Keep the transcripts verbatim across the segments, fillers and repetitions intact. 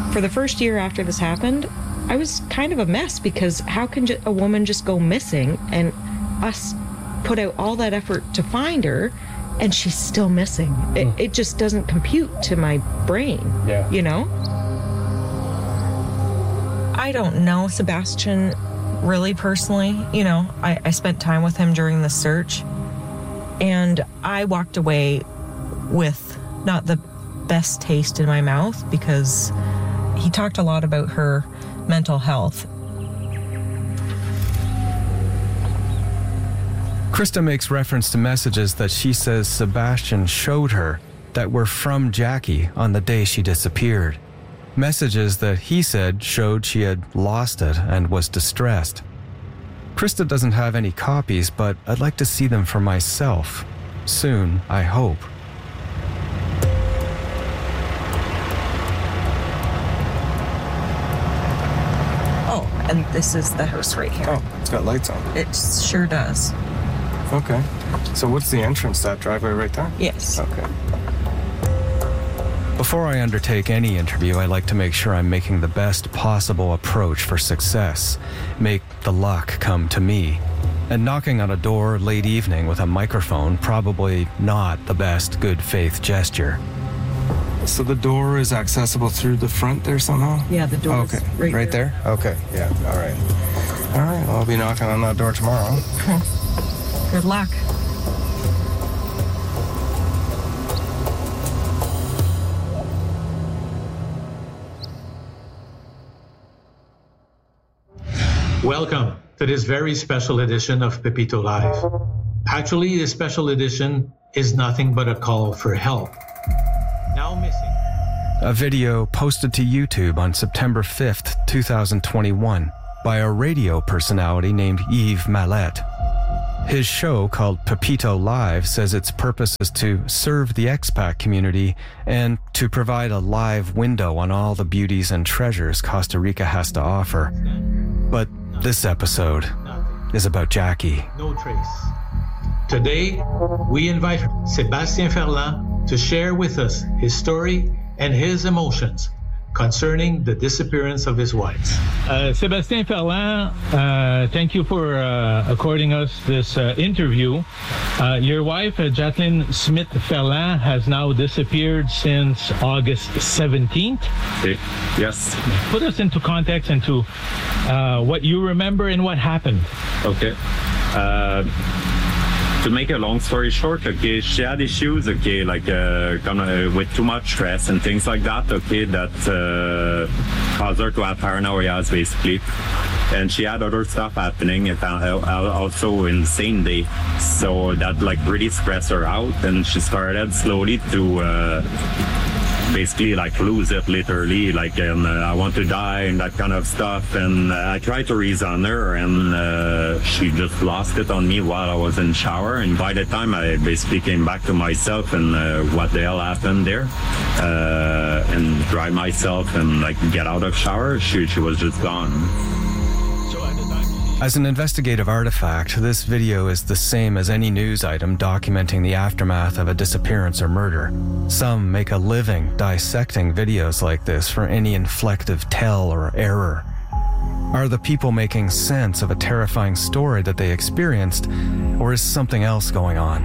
For the first year after this happened, I was kind of a mess because how can a woman just go missing and us put out all that effort to find her and she's still missing? It, it just doesn't compute to my brain, yeah. You know? I don't know Sebastian really personally. You know, I, I spent time with him during the search, and I walked away with not the best taste in my mouth because he talked a lot about her mental health. Krista makes reference to messages that she says Sebastian showed her that were from Jackie on the day she disappeared. Messages that he said showed she had lost it and was distressed. Krista doesn't have any copies, but I'd like to see them for myself. Soon, I hope. And this is the house right here. Oh, it's got lights on. It sure does. Okay. So what's the entrance, that driveway right there? Yes. Okay. Before I undertake any interview, I like to make sure I'm making the best possible approach for success. Make the luck come to me. And knocking on a door late evening with a microphone, probably not the best good faith gesture. So the door is accessible through the front there somehow? Yeah, the door oh, is okay. right, right there. there? Okay, yeah, all right. All right, well, I'll be knocking on that door tomorrow. Okay. Good luck. Welcome to this very special edition of Pepito Live. Actually, this special edition is nothing but a call for help. Now missing. A video posted to YouTube on September fifth, twenty twenty-one by a radio personality named Yves Mallette. His show, called Pepito Live, says its purpose is to serve the expat community and to provide a live window on all the beauties and treasures Costa Rica has to offer. But this episode is about Jackie. No trace. Today, we invite Sébastien Ferland to share with us his story and his emotions concerning the disappearance of his wife. Uh, Sébastien Ferland, uh, thank you for uh, according us this uh, interview. Uh, your wife, uh, Jacqueline Smith Ferland, has now disappeared since August seventeenth. Okay. Yes. Put us into context into uh, what you remember and what happened. Okay. Uh, To make a long story short, okay, she had issues, okay, like uh, kind of with too much stress and things like that, okay, that uh, caused her to have paranoia, basically. And she had other stuff happening and also in the same day. So that like really stressed her out, and she started slowly to uh, basically like lose it, literally, like and, uh, I want to die and that kind of stuff. And uh, I tried to reason her, and uh, she just lost it on me while I was in shower. And by the time I basically came back to myself and uh, what the hell happened there, uh, and dry myself and like get out of shower, she, she was just gone. As an investigative artifact, this video is the same as any news item documenting the aftermath of a disappearance or murder. Some make a living dissecting videos like this for any inflective tell or error. Are the people making sense of a terrifying story that they experienced, or is something else going on?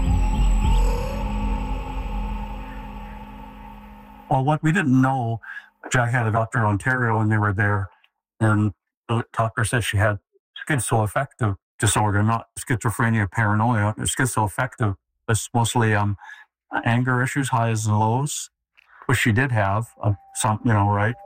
Well, what we didn't know, Jack had a doctor in Ontario when they were there, and the doctor said she had schizoaffective disorder, not schizophrenia, paranoia. Schizoaffective is mostly um, anger issues, highs and lows, which she did have, uh, some, you know, right?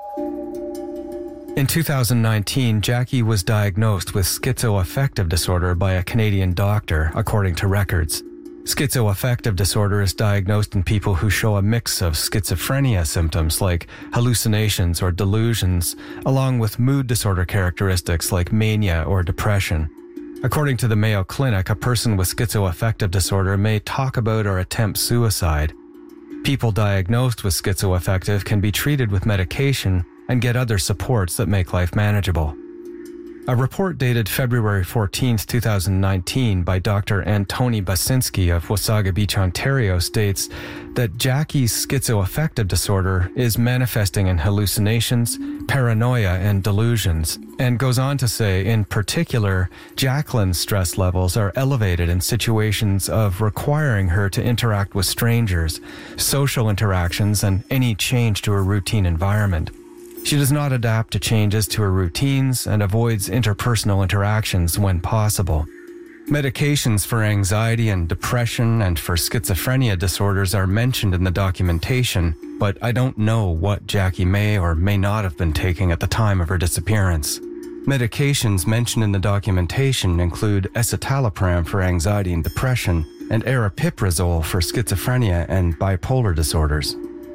In two thousand nineteen, Jackie was diagnosed with schizoaffective disorder by a Canadian doctor, according to records. Schizoaffective disorder is diagnosed in people who show a mix of schizophrenia symptoms like hallucinations or delusions, along with mood disorder characteristics like mania or depression. According to the Mayo Clinic, a person with schizoaffective disorder may talk about or attempt suicide. People diagnosed with schizoaffective can be treated with medication and get other supports that make life manageable. A report dated February fourteenth, twenty nineteen by Doctor Antoni Basinski of Wasaga Beach, Ontario states that Jackie's schizoaffective disorder is manifesting in hallucinations, paranoia, and delusions, and goes on to say, in particular, Jacqueline's stress levels are elevated in situations of requiring her to interact with strangers, social interactions, and any change to her routine environment. She does not adapt to changes to her routines and avoids interpersonal interactions when possible. Medications for anxiety and depression and for schizophrenia disorders are mentioned in the documentation, but I don't know what Jackie may or may not have been taking at the time of her disappearance. Medications mentioned in the documentation include escitalopram for anxiety and depression and aripiprazole for schizophrenia and bipolar disorders.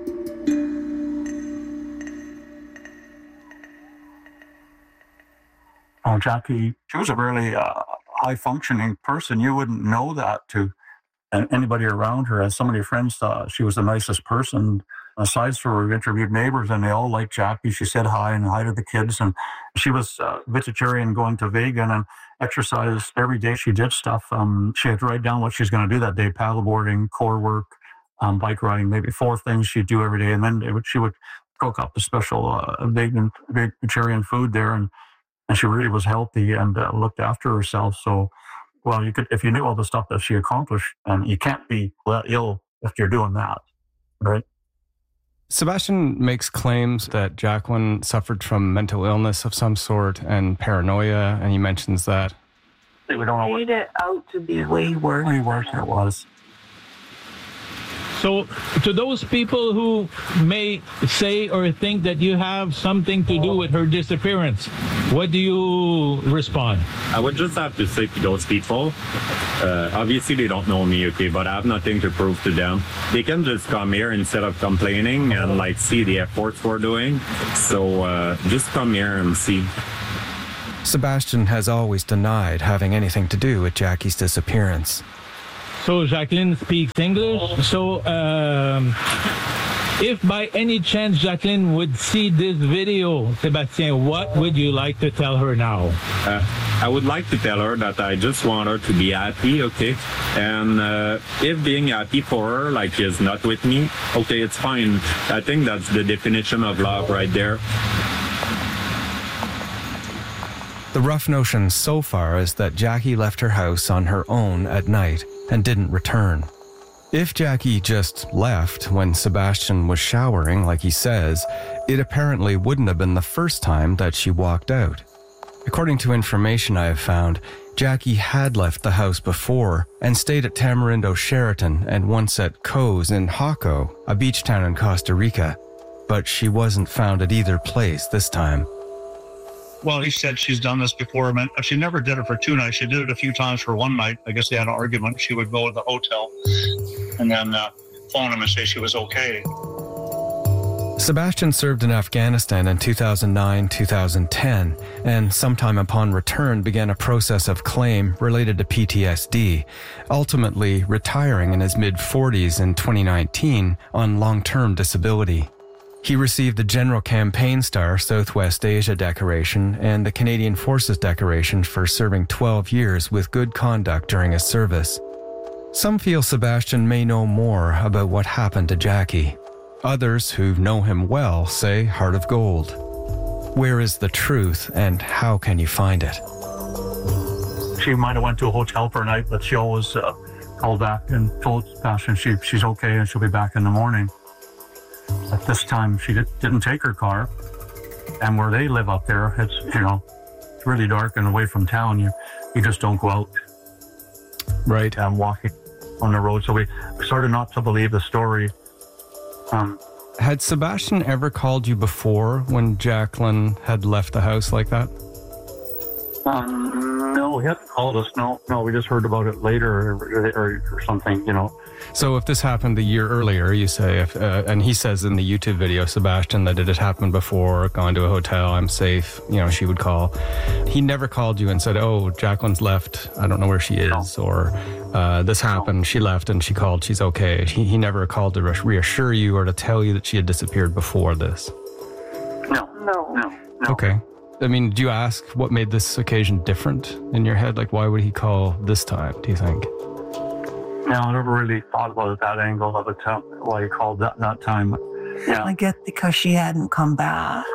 Oh, Jackie, she was a really uh, high-functioning person. You wouldn't know that to anybody around her. As some of your friends thought, she was the nicest person. Aside from her, we interviewed neighbors, and they all liked Jackie. She said hi and hi to the kids, and she was uh, vegetarian, going to vegan, and exercised every day. She did stuff. Um, she had to write down what she was going to do that day: paddleboarding, core work, um, bike riding. Maybe four things she'd do every day, and then it would, she would cook up a special uh, vegan, vegetarian food there, and And she really was healthy and uh, looked after herself. So, well, you could, if you knew all the stuff that she accomplished, and you can't be ill if you're doing that, right? Sebastian makes claims that Jacqueline suffered from mental illness of some sort and paranoia, and he mentions that. We don't know what, made it out to be way worse. Way worse than it was. So, to those people who may say or think that you have something to do with her disappearance, what do you respond? I would just have to say to those people, uh, obviously they don't know me, okay, but I have nothing to prove to them. They can just come here instead of complaining and like see the efforts we're doing. So uh, just come here and see. Sebastian has always denied having anything to do with Jackie's disappearance. So Jacqueline speaks English. So um, if by any chance Jacqueline would see this video, Sebastien, what would you like to tell her now? Uh, I would like to tell her that I just want her to be happy, okay? And uh, if being happy for her, like, is not with me, okay, it's fine. I think that's the definition of love right there. The rough notion so far is that Jackie left her house on her own at night and didn't return. If Jackie just left when Sebastian was showering, like he says, it apparently wouldn't have been the first time that she walked out. According to information I have found, Jackie had left the house before and stayed at Tamarindo Sheraton and once at Co's in Jaco, a beach town in Costa Rica, but she wasn't found at either place this time. Well, he said she's done this before. But she never did it for two nights. She did it a few times for one night. I guess they had an argument. She would go to the hotel and then uh, phone him and say she was okay. Sebastian served in Afghanistan in two thousand nine to two thousand ten, and sometime upon return began a process of claim related to P T S D, ultimately retiring in his mid-forties in twenty nineteen on long-term disability. He received the General Campaign Star Southwest Asia Decoration and the Canadian Forces Decoration for serving twelve years with good conduct during his service. Some feel Sebastian may know more about what happened to Jackie. Others who know him well say heart of gold. Where is the truth and how can you find it? She might have went to a hotel for a night, but she always uh, called back and told Sebastian she, she's okay and she'll be back in the morning. At this time, she did, didn't take her car, and where they live up there, it's, you know, it's really dark and away from town. You you just don't go out. Right. Um, walking on the road. So we started not to believe the story. Um, had Sebastian ever called you before when Jacqueline had left the house like that? Um, no, he hadn't called us. No, no, we just heard about it later or, or, or something, you know. So if this happened a year earlier, you say, if, uh, and he says in the YouTube video, Sebastian, that it had happened before, gone to a hotel, I'm safe, you know, she would call. He never called you and said, oh, Jacqueline's left, I don't know where she is, no. or uh, this happened, no. she left and she called, she's okay. He, he never called to reassure you or to tell you that she had disappeared before this. No, no, no. no. Okay. I mean, do you ask what made this occasion different in your head? Like, why would he call this time, do you think? No, I never really thought about that angle of it, why he called that, that time. Yeah. I guess because she hadn't come back.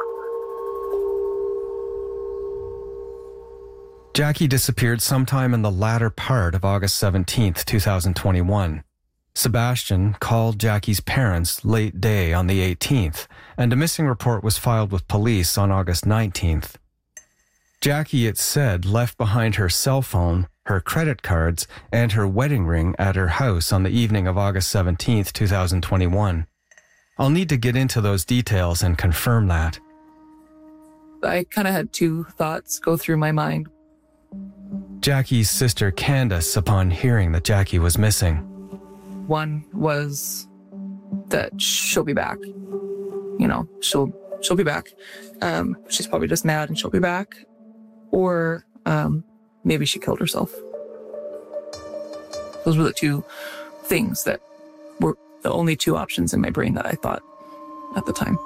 Jackie disappeared sometime in the latter part of August seventeenth, twenty twenty-one. Sebastian called Jackie's parents late day on the eighteenth, and a missing report was filed with police on August nineteenth. Jackie, it said, left behind her cell phone, her credit cards, and her wedding ring at her house on the evening of August seventeenth, twenty twenty-one. I'll need to get into those details and confirm that. I kind of had two thoughts go through my mind. Jackie's sister Candace, upon hearing that Jackie was missing. One was that she'll be back. You know, she'll she'll be back. Um, she's probably just mad and she'll be back. Or um, maybe she killed herself. Those were the two things that were the only two options in my brain that I thought at the time.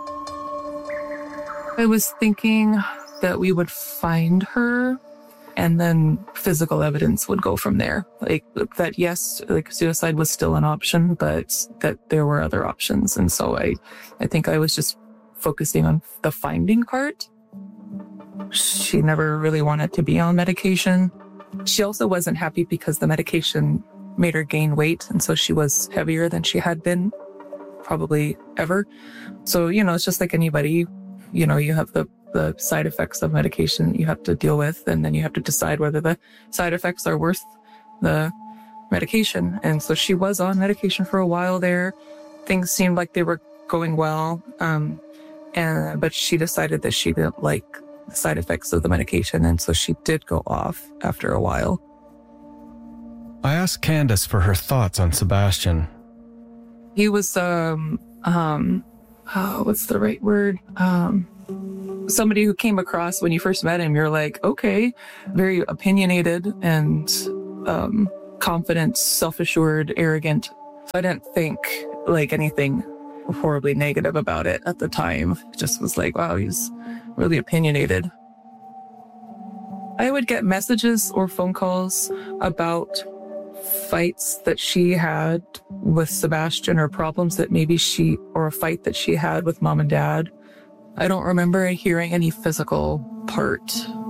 I was thinking that we would find her and then physical evidence would go from there. Like that, yes, like suicide was still an option, but that there were other options. And so I, I think I was just focusing on the finding part. She never really wanted to be on medication. She also wasn't happy because the medication made her gain weight. And so she was heavier than she had been probably ever. So, you know, it's just like anybody, you know, you have the the side effects of medication you have to deal with, and then you have to decide whether the side effects are worth the medication. And so she was on medication for a while there. Things seemed like they were going well. Um, and, but she decided that she didn't like the side effects of the medication. And so she did go off after a while. I asked Candace for her thoughts on Sebastian. He was, um, um, oh, what's the right word? Um, somebody who came across when you first met him, you're like, okay, very opinionated and um, confident, self-assured, arrogant. I didn't think like anything horribly negative about it at the time. It just was like, wow, he's really opinionated. I would get messages or phone calls about fights that she had with Sebastian or problems that maybe she, or a fight that she had with mom and dad. I don't remember hearing any physical part.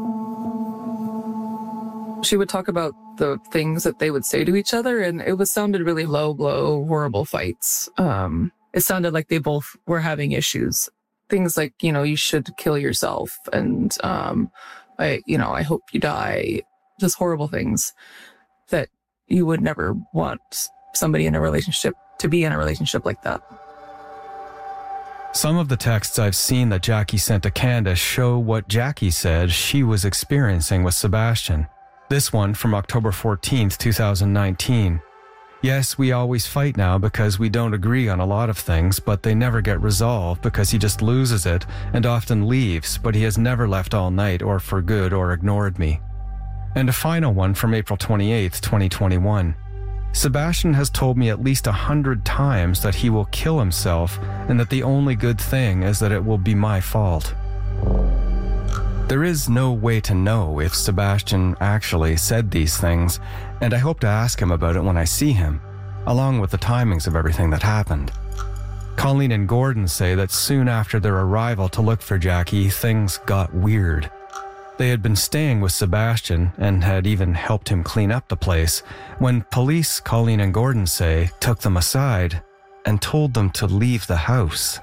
She would talk about the things that they would say to each other, and it was sounded really low blow, horrible fights. Um, it sounded like they both were having issues. Things like, you know, you should kill yourself, and um, I, you know, I hope you die. Just horrible things that you would never want somebody in a relationship to be in a relationship like that. Some of the texts I've seen that Jackie sent to Candace show what Jackie said she was experiencing with Sebastian. This one from October fourteenth, twenty nineteen. Yes, we always fight now because we don't agree on a lot of things, but they never get resolved because he just loses it and often leaves, but he has never left all night or for good or ignored me. And a final one from April twenty-eighth, twenty twenty-one. Sebastian has told me at least a hundred times that he will kill himself and that the only good thing is that it will be my fault. There is no way to know if Sebastian actually said these things, and I hope to ask him about it when I see him, along with the timings of everything that happened. Colleen and Gordon say that soon after their arrival to look for Jackie, things got weird. They had been staying with Sebastian and had even helped him clean up the place when police, Colleen and Gordon say, took them aside and told them to leave the house.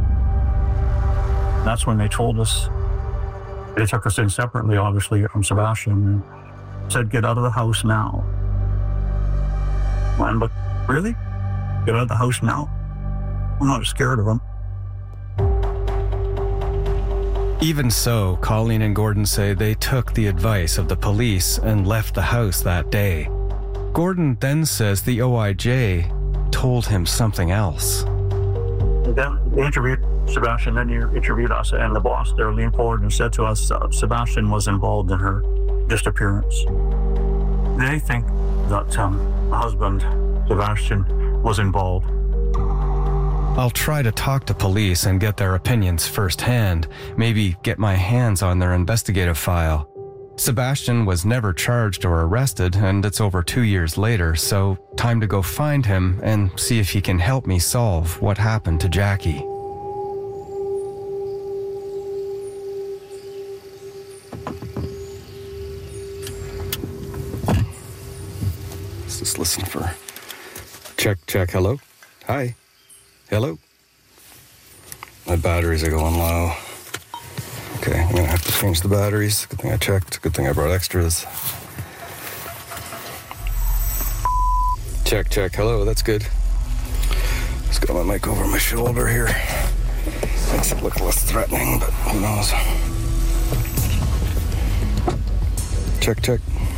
That's when they told us. They took us in separately, obviously, from Sebastian, and said, get out of the house now. Man, but really? Get out of the house now? I'm not scared of him. Even so, Colleen and Gordon say they took the advice of the police and left the house that day. Gordon then says the O I J told him something else. Then they interviewed Sebastian, then you interviewed us, and the boss there leaned forward and said to us, uh, Sebastian was involved in her disappearance. They think that um, the husband, Sebastian, was involved. I'll try to talk to police and get their opinions firsthand, maybe get my hands on their investigative file. Sebastian was never charged or arrested, and it's over two years later, so time to go find him and see if he can help me solve what happened to Jackie. Let's just listen for... Check, check, hello? Hi. Hello? My batteries are going low. Okay, I'm gonna have to change the batteries. Good thing I checked. Good thing I brought extras. Check, check, hello, that's good. Just got my mic over my shoulder here. Makes it look less threatening, but who knows. Check, check.